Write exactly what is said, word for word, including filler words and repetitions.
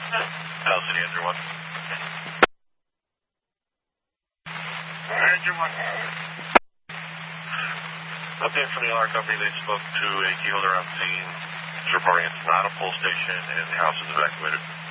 Dallas City, Andrew one. Andrew one. Update from the alarm company, they spoke to a key holder on scene. It's reporting it's not a pull station and the house is evacuated.